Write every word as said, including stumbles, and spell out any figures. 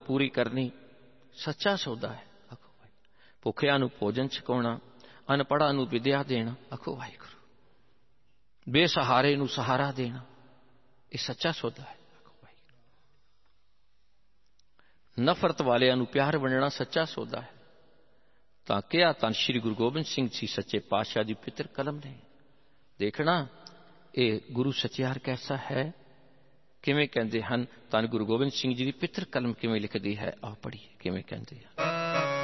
ਪੂਰੀ ਕਰਨੀ ਸੱਚਾ ਸੌਦਾ ਹੈ। ਆਖੋ ਵਾਹਿਗੁਰੂ। ਭੁੱਖਿਆਂ ਨੂੰ ਭੋਜਨ ਛਕਾਉਣਾ, ਅਨਪੜ੍ਹਾਂ ਨੂੰ ਵਿਦਿਆ ਦੇਣਾ। ਆਖੋ ਵਾਹਿਗੁਰੂ। ਬੇਸਹਾਰੇ ਨੂੰ ਸਹਾਰਾ ਦੇਣਾ, ਇਹ ਸੱਚਾ ਸੌਦਾ ਹੈ। ਆਖੋ ਵਾਹਿਗੁਰੂ। ਨਫ਼ਰਤ ਵਾਲਿਆਂ ਨੂੰ ਪਿਆਰ ਵੰਡਣਾ ਸੱਚਾ ਸੌਦਾ ਹੈ। ਤਾਂ ਕਿਹਾ ਧੰਨ ਸ਼੍ਰੀ ਗੁਰੂ ਗੋਬਿੰਦ ਸਿੰਘ ਜੀ ਸੱਚੇ ਪਾਤਸ਼ਾਹ ਦੀ ਪਿੱਤਰ ਕਲਮ ਨੇ। ਦੇਖਣਾ ਇਹ ਗੁਰੂ ਸੱਚਿਆਰ ਕੈਸਾ ਹੈ, ਕਿਵੇਂ ਕਹਿੰਦੇ ਹਨ। ਧੰਨ ਗੁਰੂ ਗੋਬਿੰਦ ਸਿੰਘ ਜੀ ਦੀ ਪਿੱਤਰ ਕਲਮ ਕਿਵੇਂ ਲਿਖਦੀ ਹੈ, ਆਓ ਪੜ੍ਹੀਏ ਕਿਵੇਂ ਕਹਿੰਦੇ ਹਨ।